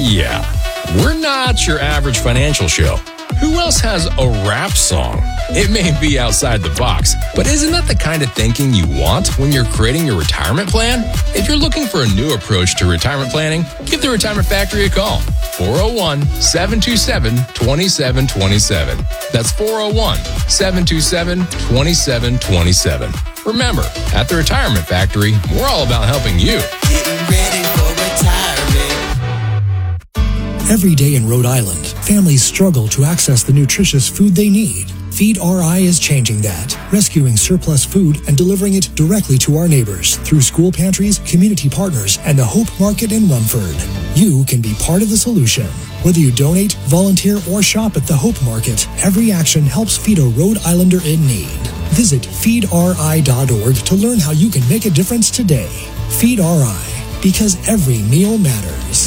Yeah, we're not your average financial show. Who else has a rap song? It may be outside the box, but isn't that the kind of thinking you want when you're creating your retirement plan? If you're looking for a new approach to retirement planning, give the Retirement Factory a call. 401-727-2727. That's 401-727-2727. Remember, at the Retirement Factory, we're all about helping you. Getting ready for retirement. Every day in Rhode Island, families struggle to access the nutritious food they need. Feed RI is changing that, rescuing surplus food and delivering it directly to our neighbors through school pantries, community partners, and the Hope Market in Rumford. You can be part of the solution. Whether you donate, volunteer, or shop at the Hope Market, every action helps feed a Rhode Islander in need. Visit feedri.org to learn how you can make a difference today. Feed RI, because every meal matters.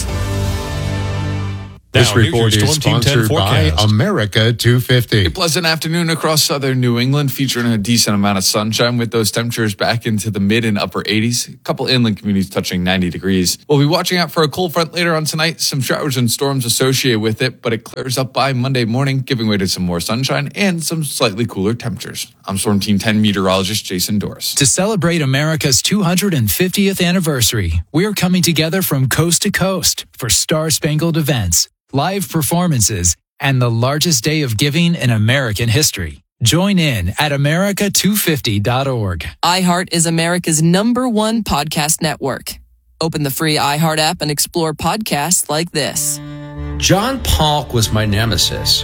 This report is sponsored by America 250. A pleasant afternoon across southern New England, featuring a decent amount of sunshine with those temperatures back into the mid and upper 80s. A couple inland communities touching 90 degrees. We'll be watching out for a cold front later on tonight. Some showers and storms associated with it, but it clears up by Monday morning, giving way to some more sunshine and some slightly cooler temperatures. I'm Storm Team 10 meteorologist Jason Doris. To celebrate America's 250th anniversary, we're coming together from coast to coast for Star-Spangled events, live performances, and the largest day of giving in American history. Join in at America250.org. iHeart is America's #1 podcast network. Open the free iHeart app and explore podcasts like this. John Polk was my nemesis.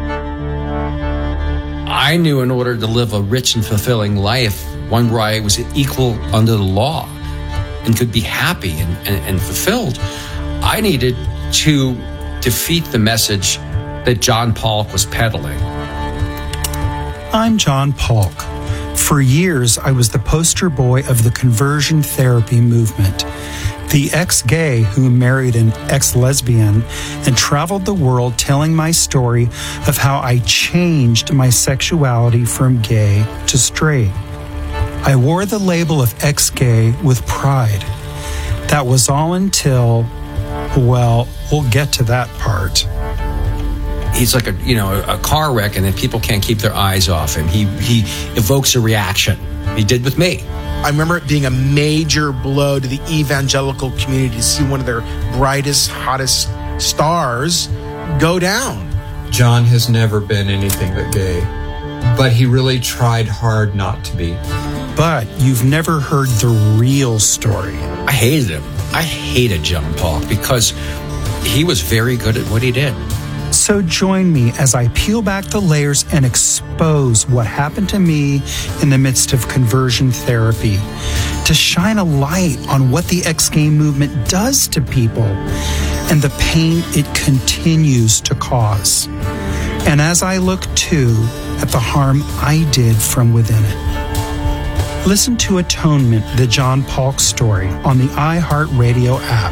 I knew in order to live a rich and fulfilling life, one where I was equal under the law and could be happy and fulfilled, I needed to defeat the message that John Polk was peddling. I'm John Polk. For years, I was the poster boy of the conversion therapy movement, the ex-gay who married an ex-lesbian and traveled the world telling my story of how I changed my sexuality from gay to straight. I wore the label of ex-gay with pride. That was all until, well, we'll get to that part. He's like a car wreck, and then people can't keep their eyes off him. He evokes a reaction. He did with me. I remember it being a major blow to the evangelical community to see one of their brightest, hottest stars go down. John has never been anything but gay, but he really tried hard not to be. But you've never heard the real story. I hated him. I hated John Polk because he was very good at what he did. So join me as I peel back the layers and expose what happened to me in the midst of conversion therapy, to shine a light on what the ex-gay movement does to people and the pain it continues to cause. And as I look too at the harm I did from within it. Listen to Atonement, the John Polk story on the iHeartRadio app.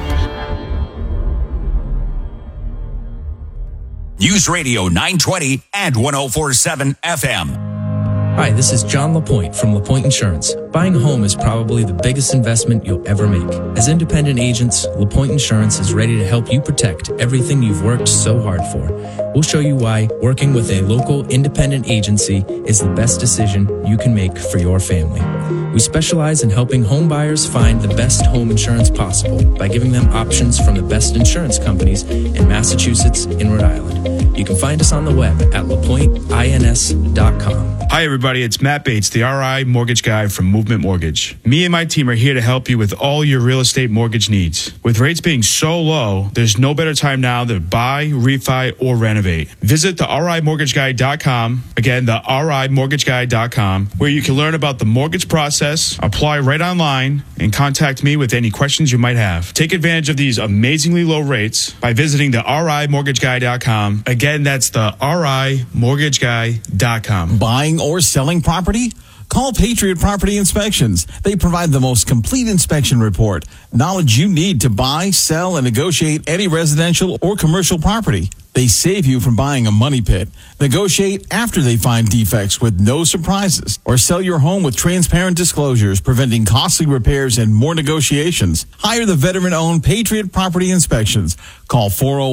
News Radio 920 and 104.7 FM. Hi, this is John LaPointe from LaPointe Insurance. Buying a home is probably the biggest investment you'll ever make. As independent agents, LaPointe Insurance is ready to help you protect everything you've worked so hard for. We'll show you why working with a local independent agency is the best decision you can make for your family. We specialize in helping home buyers find the best home insurance possible by giving them options from the best insurance companies in Massachusetts and Rhode Island. You can find us on the web at LaPointeINS.com. Hi, everybody. It's Matt Bates, the RI mortgage guy from Movement Mortgage. Me and my team are here to help you with all your real estate mortgage needs. With rates being so low, there's no better time now to buy, refi, or renovate. Visit the RIMortgageGuy.com. Again, the RIMortgageGuy.com, where you can learn about the mortgage process, apply right online, and contact me with any questions you might have. Take advantage of these amazingly low rates by visiting the RIMortgageGuy.com. Again, that's the RIMortgageGuy.com. Buying or selling property? Call Patriot Property Inspections. They provide the most complete inspection report, knowledge you need to buy, sell, and negotiate any residential or commercial property. They save you from buying a money pit. Negotiate after they find defects with no surprises. Or sell your home with transparent disclosures, preventing costly repairs and more negotiations. Hire the veteran-owned Patriot Property Inspections. Call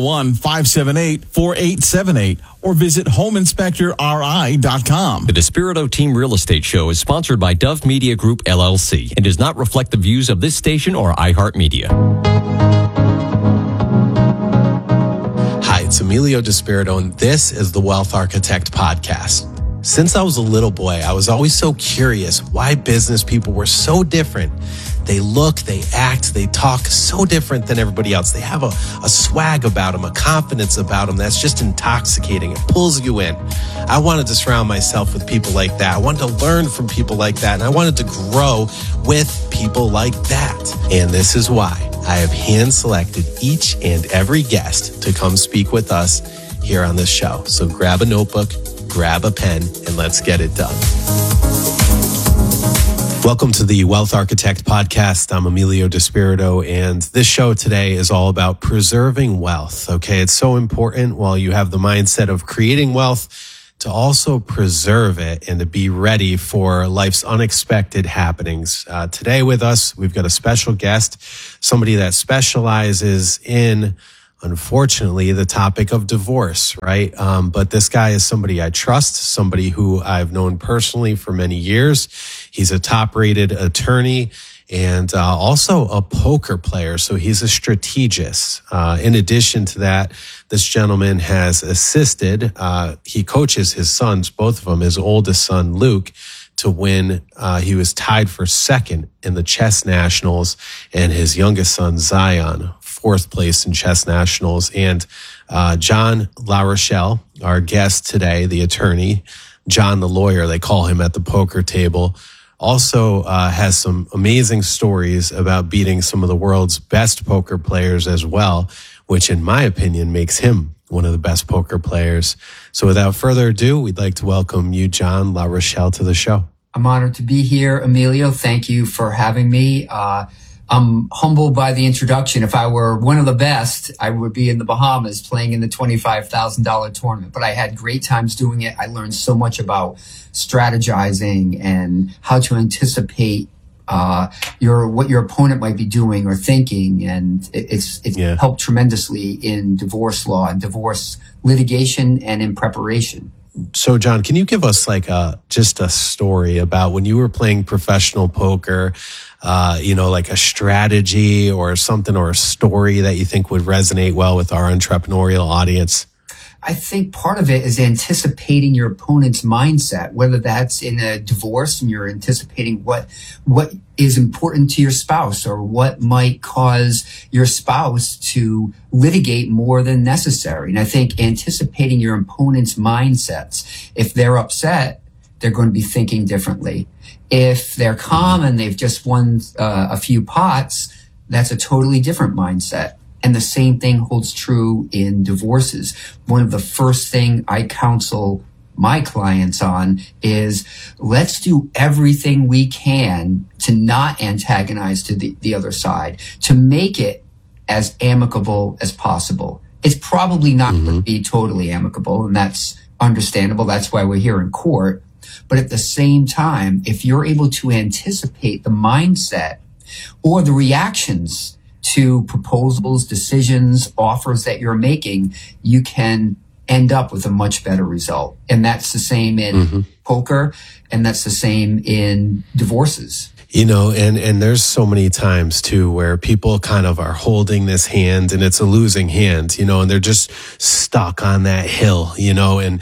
401-578-4878 or visit homeinspectorri.com. The Despirito Team Real Estate Show is sponsored by Dove Media Group, LLC, and does not reflect the views of this station or iHeartMedia. Hi, it's Emilio Despirito, and this is the Wealth Architect Podcast. Since I was a little boy, I was always so curious why business people were so different. They look, they act, they talk so different than everybody else. They have a swag about them, a confidence about them that's just intoxicating. It pulls you in. I wanted to surround myself with people like that. I wanted to learn from people like that, and I wanted to grow with people like that. And this is why I have hand-selected each and every guest to come speak with us here on this show. So grab a notebook, grab a pen, and let's get it done. Welcome to the Wealth Architect Podcast. I'm Emilio Despirito, and this show today is all about preserving wealth. Okay, it's so important while you have the mindset of creating wealth to also preserve it and to be ready for life's unexpected happenings. Today with us, we've got a special guest, somebody that specializes in, unfortunately, the topic of divorce, right? But this guy is somebody I trust, somebody who I've known personally for many years. He's a top-rated attorney and also a poker player, so he's a strategist. In addition to that, this gentleman has assisted, he coaches his sons, both of them, his oldest son, Luke, to win. He was tied for second in the chess nationals, and his youngest son, Zion, fourth place in chess nationals. And John LaRochelle, our guest today, the attorney, John the lawyer, they call him at the poker table, also has some amazing stories about beating some of the world's best poker players as well, which in my opinion makes him one of the best poker players. So without further ado, we'd like to welcome you, John LaRochelle, to the show. I'm honored to be here, Emilio. Thank you for having me. I'm humbled by the introduction. If I were one of the best, I would be in the Bahamas playing in the $25,000 tournament. But I had great times doing it. I learned so much about strategizing and how to anticipate what your opponent might be doing or thinking, and it's helped tremendously in divorce law and divorce litigation and in preparation. So, John, can you give us just a story about when you were playing professional poker, like a strategy or something or a story that you think would resonate well with our entrepreneurial audience? I think part of it is anticipating your opponent's mindset, whether that's in a divorce and you're anticipating what is important to your spouse or what might cause your spouse to litigate more than necessary. And I think anticipating your opponent's mindsets, if they're upset, they're going to be thinking differently. If they're calm and they've just won a few pots, that's a totally different mindset. And the same thing holds true in divorces. One of the first thing I counsel my clients on is let's do everything we can to not antagonize to the other side, to make it as amicable as possible. It's probably not going to be totally amicable, and that's understandable. That's why we're here in court. But at the same time, if you're able to anticipate the mindset or the reactions to proposals, decisions, offers that you're making, you can end up with a much better result. And that's the same in poker, and that's the same in divorces. And there's so many times too where people kind of are holding this hand and it's a losing hand, and they're just stuck on that hill, and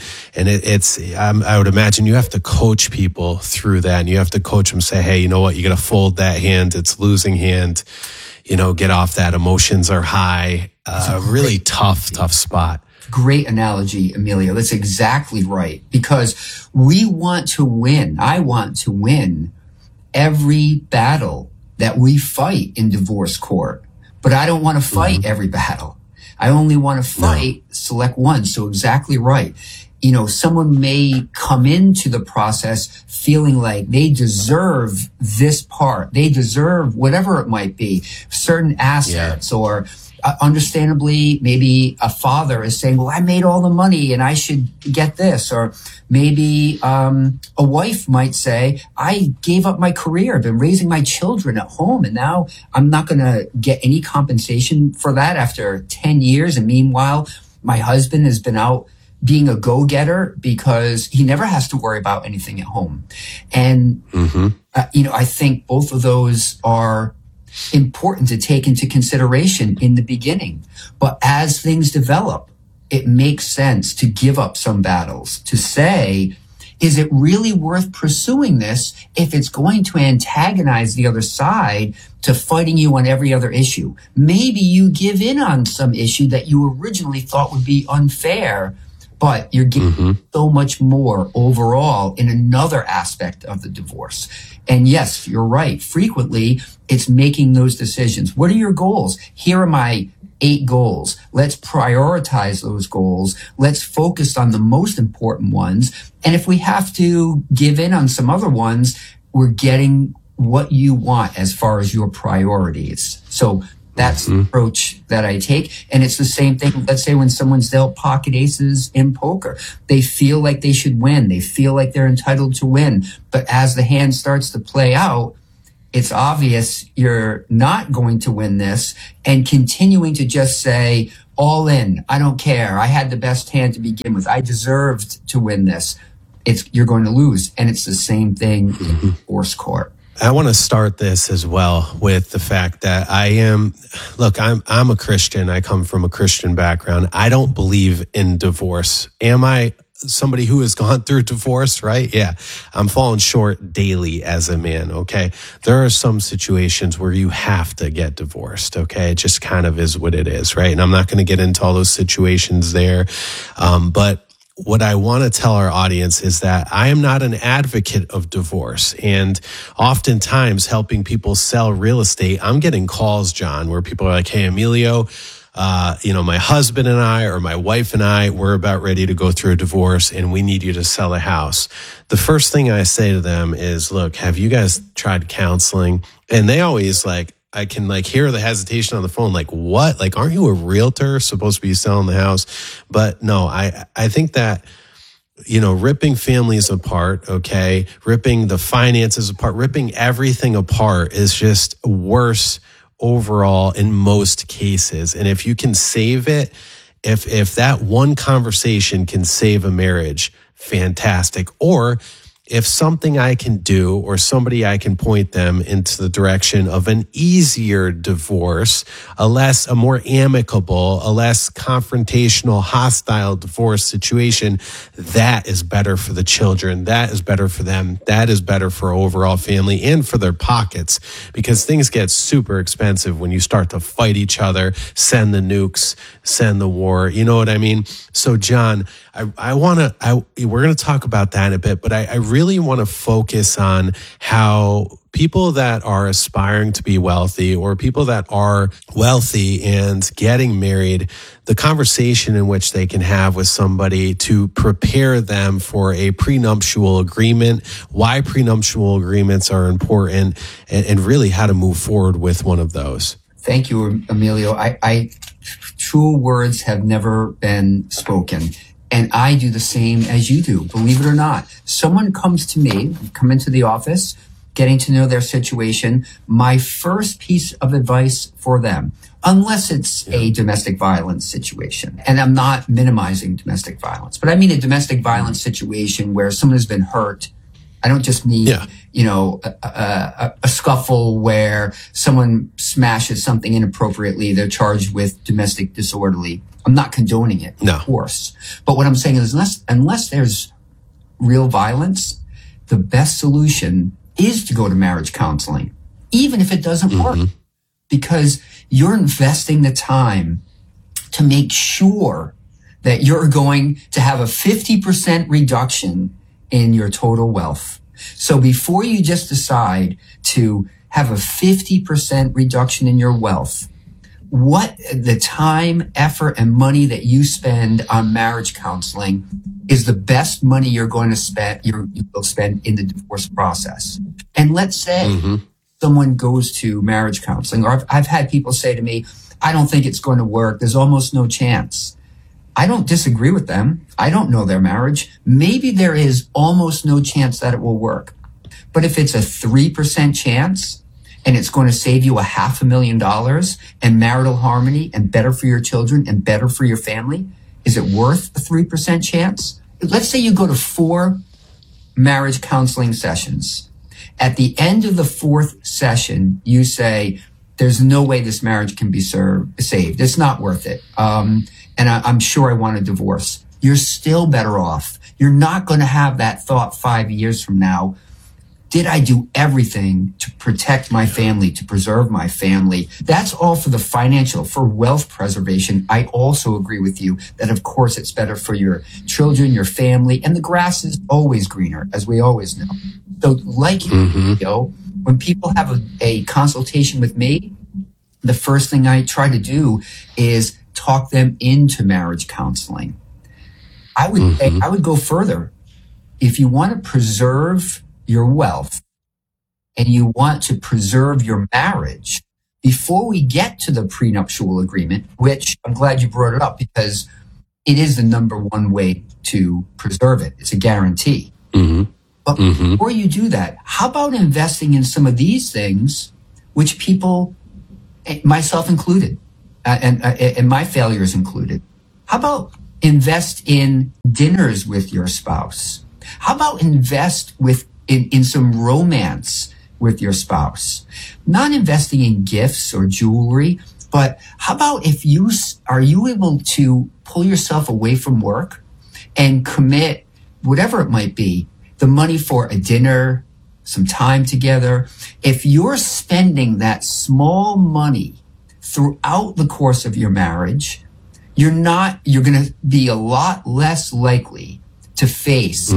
I would imagine you have to coach people through that, and you have to coach them, say, hey, you know what, you got to fold that hand. It's losing hand, get off that. Emotions are high, really tough spot. Great analogy, Emilio. That's exactly right. Because we want to win. I want to win every battle that we fight in divorce court. But I don't want to fight every battle. I only want to fight select one. So exactly right. Someone may come into the process feeling like they deserve this part. They deserve whatever it might be, certain assets or understandably, maybe a father is saying, well, I made all the money and I should get this. Or maybe a wife might say, I gave up my career, I've been raising my children at home, and now I'm not going to get any compensation for that after 10 years. And meanwhile, my husband has been out being a go-getter because he never has to worry about anything at home. And, I think both of those are important to take into consideration in the beginning. But as things develop, it makes sense to give up some battles, to say, is it really worth pursuing this if it's going to antagonize the other side to fighting you on every other issue? Maybe you give in on some issue that you originally thought would be unfair, but you're getting so much more overall in another aspect of the divorce. And yes, you're right. Frequently, it's making those decisions. What are your goals? Here are my 8 goals. Let's prioritize those goals. Let's focus on the most important ones. And if we have to give in on some other ones, we're getting what you want as far as your priorities. So that's the approach that I take. And it's the same thing. Let's say when someone's dealt pocket aces in poker, they feel like they should win. They feel like they're entitled to win. But as the hand starts to play out, it's obvious you're not going to win this, and continuing to just say, all in, I don't care, I had the best hand to begin with, I deserved to win this, you're going to lose. And it's the same thing in divorce court. I want to start this as well with the fact that I'm a Christian. I come from a Christian background. I don't believe in divorce. Am I somebody who has gone through divorce, right? Yeah. I'm falling short daily as a man, okay? There are some situations where you have to get divorced, okay? It just kind of is what it is, right? And I'm not going to get into all those situations there. But what I want to tell our audience is that I am not an advocate of divorce. And oftentimes helping people sell real estate, I'm getting calls, John, where people are like, hey, Emilio, my husband and I, or my wife and I, we're about ready to go through a divorce and we need you to sell a house. The first thing I say to them is, look, have you guys tried counseling? And they always I can hear the hesitation on the phone, like, what? Like, aren't you a realtor supposed to be selling the house? But no, I think that, ripping families apart, okay, ripping the finances apart, ripping everything apart is just worse overall in most cases. And if you can save it, if that one conversation can save a marriage, fantastic. Or if something I can do or somebody I can point them into the direction of an easier divorce, a more amicable, a less confrontational, hostile divorce situation, that is better for the children. That is better for them. That is better for overall family and for their pockets, because things get super expensive when you start to fight each other, send the nukes, send the war. You know what I mean? So, John, we're going to talk about that in a bit, but I really want to focus on how people that are aspiring to be wealthy, or people that are wealthy and getting married, the conversation in which they can have with somebody to prepare them for a prenuptial agreement, why prenuptial agreements are important, and really how to move forward with one of those. Thank you, Emilio. True words have never been spoken. And I do the same as you do, believe it or not. Someone comes to me, come into the office, getting to know their situation. My first piece of advice for them, unless it's a domestic violence situation, and I'm not minimizing domestic violence, but I mean a domestic violence situation where someone has been hurt. I don't just mean, a scuffle where someone smashes something inappropriately. They're charged with domestic disorderly. I'm not condoning it, of course. But what I'm saying is, unless there's real violence, the best solution is to go to marriage counseling, even if it doesn't work, because you're investing the time to make sure that you're going to have a 50% reduction in your total wealth. So before you just decide to have a 50% reduction in your wealth, what the time, effort, and money that you spend on marriage counseling is the best money you're going to spend, you will spend in the divorce process. And let's say someone goes to marriage counseling, or I've had people say to me, I don't think it's going to work. There's almost no chance. I don't disagree with them. I don't know their marriage. Maybe there is almost no chance that it will work. But if it's a 3% chance and it's going to save you $500,000 and marital harmony and better for your children and better for your family, is it worth a 3% chance? Let's say you go to 4 marriage counseling sessions. At the end of the 4th session, you say, there's no way this marriage can be saved. It's not worth it. And I'm sure I want a divorce. You're still better off. You're not going to have that thought 5 years from now. Did I do everything to protect my family, to preserve my family? That's all for the financial, for wealth preservation. I also agree with you that, of course, it's better for your children, your family, and the grass is always greener, as we always know. So like you know, when people have a consultation with me, the first thing I try to do is talk them into marriage counseling. I would go further. If you want to preserve your wealth and you want to preserve your marriage, before we get to the prenuptial agreement, which I'm glad you brought it up because it is the number one way to preserve it. It's a guarantee. But before you do that, how about investing in some of these things, which people, myself included, and my failures included? How about invest in dinners with your spouse? How about invest in some romance with your spouse? Not investing in gifts or jewelry, but how about are you able to pull yourself away from work and commit whatever it might be, the money for a dinner, some time together? If you're spending that small money throughout the course of your marriage, you're going to be a lot less likely to face a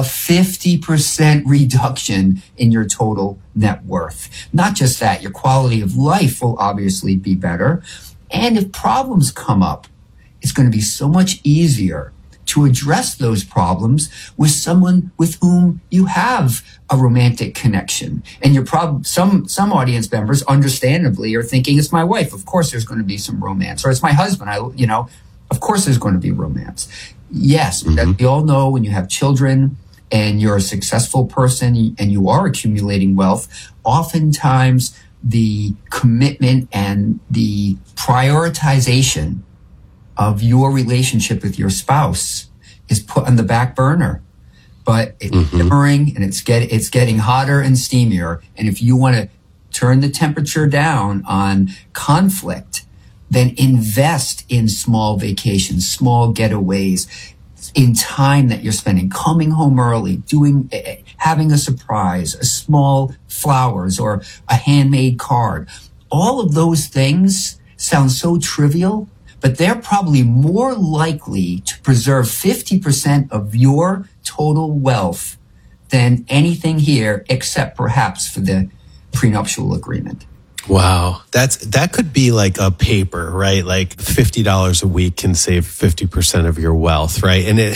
50% reduction in your total net worth. Not just that, your quality of life will obviously be better. And if problems come up, it's going to be so much easier to address those problems with someone with whom you have a romantic connection. And some audience members understandably are thinking, it's my wife. Of course there's going to be some romance. Or it's my husband. Of course there's going to be romance. Yes, but we all know when you have children and you're a successful person and you are accumulating wealth, oftentimes the commitment and the prioritization of your relationship with your spouse is put on the back burner. But it's simmering and it's getting hotter and steamier. And if you want to turn the temperature down on conflict, then invest in small vacations, small getaways, in time that you're spending, coming home early, having a surprise, a small flowers or a handmade card. All of those things sound so trivial, but they're probably more likely to preserve 50% of your total wealth than anything here, except perhaps for the prenuptial agreement. Wow. That could be like a paper, right? Like $50 a week can save 50% of your wealth, right? And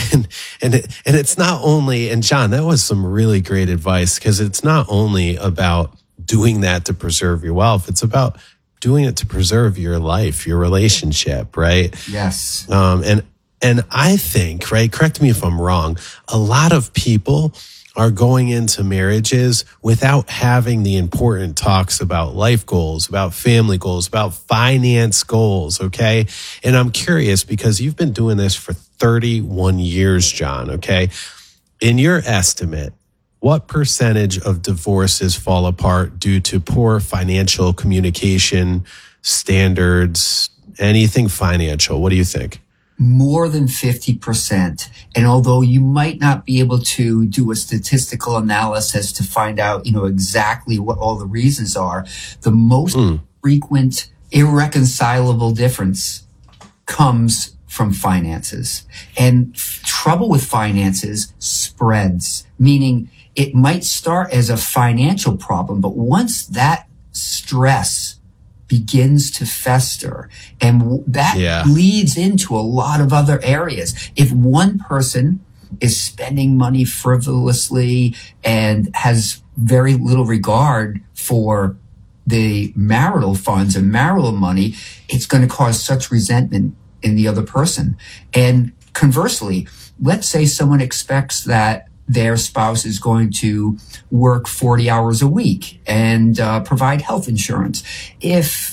it's not only, and John, that was some really great advice, because it's not only about doing that to preserve your wealth, it's about doing it to preserve your life, your relationship, right? Yes. And I think, right, correct me if I'm wrong, a lot of people are going into marriages without having the important talks about life goals, about family goals, about finance goals, okay? And I'm curious, because you've been doing this for 31 years, John, okay? In your estimate, what percentage of divorces fall apart due to poor financial communication standards, anything financial? What do you think? More than 50%. And although you might not be able to do a statistical analysis to find out, exactly what all the reasons are, the most frequent irreconcilable difference comes from finances. And trouble with finances spreads, meaning it might start as a financial problem, but once that stress begins to fester, and that leads into a lot of other areas. If one person is spending money frivolously and has very little regard for the marital funds and marital money, it's going to cause such resentment in the other person. And conversely, let's say someone expects that their spouse is going to work 40 hours a week and provide health insurance. If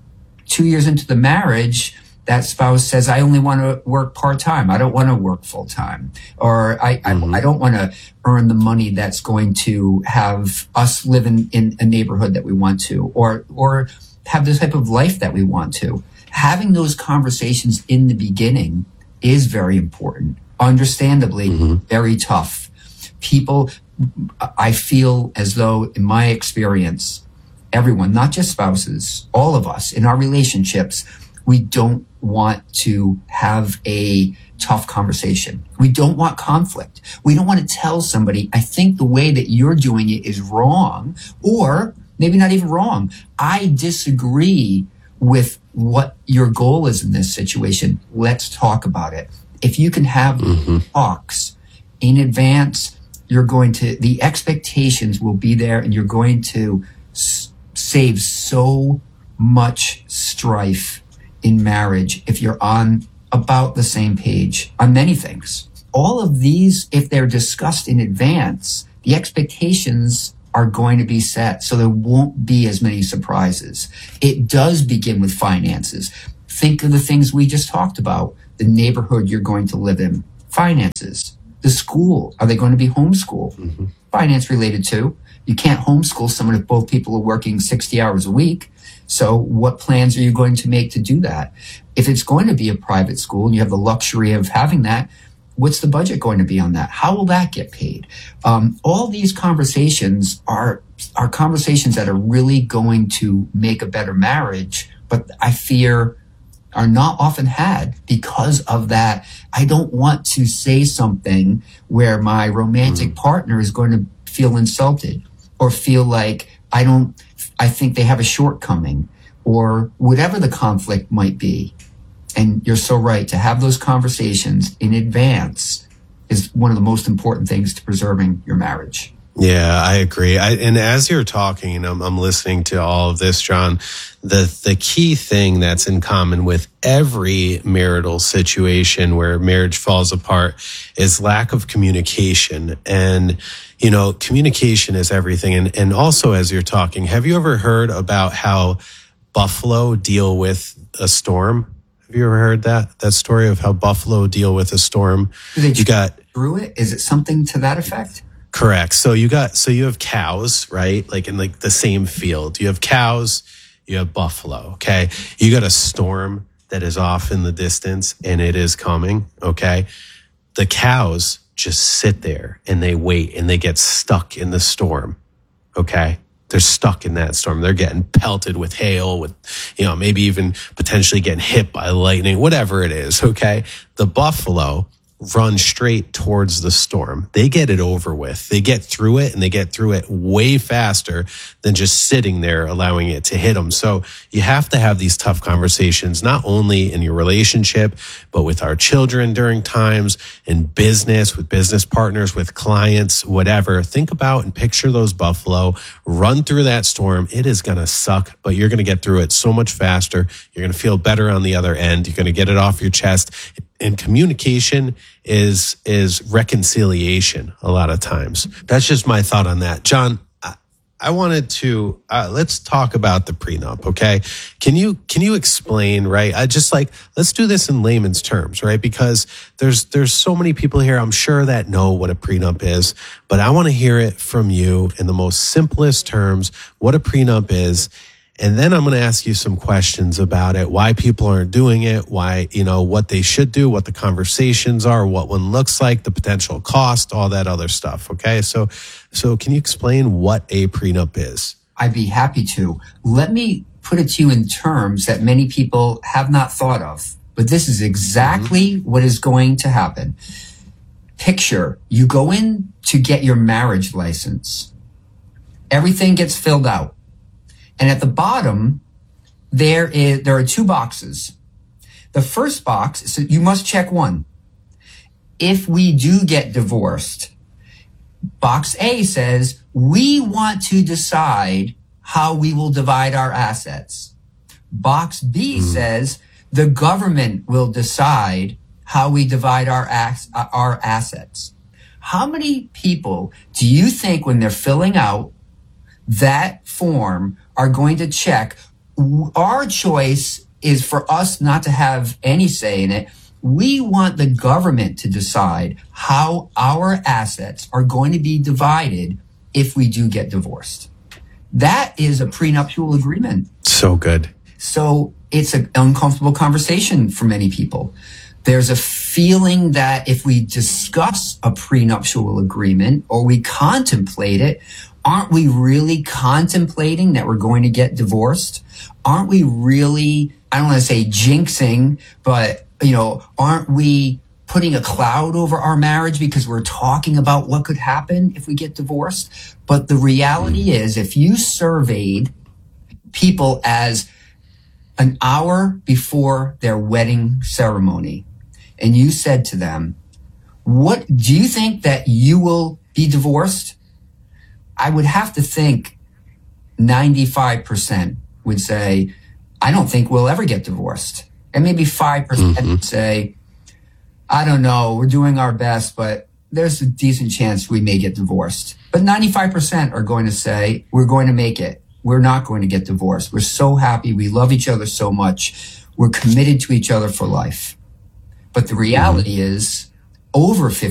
2 years into the marriage, that spouse says, I only want to work part-time. I don't want to work full-time. Or I don't want to earn the money that's going to have us live in a neighborhood that we want to, or have the type of life that we want to. Having those conversations in the beginning is very important. Understandably, very tough. People, I feel as though, in my experience, everyone, not just spouses, all of us in our relationships, we don't want to have a tough conversation. We don't want conflict. We don't want to tell somebody, I think the way that you're doing it is wrong, or maybe not even wrong. I disagree with what your goal is in this situation. Let's talk about it. If you can have talks in advance, the expectations will be there, and you're going to save so much strife in marriage if you're on about the same page on many things. All of these, if they're discussed in advance, the expectations are going to be set, so there won't be as many surprises. It does begin with finances. Think of the things we just talked about. The neighborhood you're going to live in, finances. The school, are they going to be homeschooled? Finance related too. You can't homeschool someone if both people are working 60 hours a week. So what plans are you going to make to do that? If it's going to be a private school and you have the luxury of having that, what's the budget going to be on that? How will that get paid? All these conversations are conversations that are really going to make a better marriage, but I fear are not often had because of that. I don't want to say something where my romantic partner is going to feel insulted or feel like I think they have a shortcoming, or whatever the conflict might be. And you're so right. To have those conversations in advance is one of the most important things to preserving your marriage. Yeah, I agree. And as you're talking, and I'm listening to all of this, John, the key thing that's in common with every marital situation where marriage falls apart is lack of communication. And, you know, communication is everything. And also, as you're talking, have you ever heard about how buffalo deal with a storm? Have you ever heard that story of how buffalo deal with a storm? You got through it? Is it something to that effect? Correct. So you have cows, right? Like in the same field. You have cows, you have buffalo, okay? You got a storm that is off in the distance and it is coming, okay? The cows just sit there and they wait and they get stuck in the storm, okay? They're stuck in that storm. They're getting pelted with hail, with, maybe even potentially getting hit by lightning, whatever it is, okay? The buffalo run straight towards the storm. They get it over with. They get through it, and they get through it way faster than just sitting there allowing it to hit them. So you have to have these tough conversations, not only in your relationship, but with our children during times, in business, with business partners, with clients, whatever. Think about and picture those buffalo, run through that storm. It is going to suck, but you're going to get through it so much faster. You're going to feel better on the other end. You're going to get it off your chest. And communication is reconciliation a lot of times. That's just my thought on that. John, I wanted to, let's talk about the prenup, okay? Can you explain, right? Let's do this in layman's terms, right? Because there's so many people here, I'm sure, that know what a prenup is, but I want to hear it from you in the most simplest terms, what a prenup is. And then I'm going to ask you some questions about it, why people aren't doing it, why, what they should do, what the conversations are, what one looks like, the potential cost, all that other stuff. Okay. So can you explain what a prenup is? I'd be happy to. Let me put it to you in terms that many people have not thought of, but this is exactly what is going to happen. Picture, you go in to get your marriage license. Everything gets filled out. And at the bottom, there are two boxes. The first box, so you must check one. If we do get divorced, box A says, we want to decide how we will divide our assets. Box B says the government will decide how we divide our assets. How many people do you think when they're filling out that form are going to check? Our choice is for us not to have any say in it. We want the government to decide how our assets are going to be divided if we do get divorced. That is a prenuptial agreement. So good. So it's an uncomfortable conversation for many people. There's a feeling that if we discuss a prenuptial agreement or we contemplate it, aren't we really contemplating that we're going to get divorced? Aren't we really, I don't want to say jinxing, but, aren't we putting a cloud over our marriage because we're talking about what could happen if we get divorced? But the reality is, if you surveyed people as an hour before their wedding ceremony, and you said to them, what do you think that you will be divorced? I would have to think 95% would say, I don't think we'll ever get divorced. And maybe 5% would say, I don't know, we're doing our best, but there's a decent chance we may get divorced. But 95% are going to say, we're going to make it. We're not going to get divorced. We're so happy. We love each other so much. We're committed to each other for life. But the reality is, over 50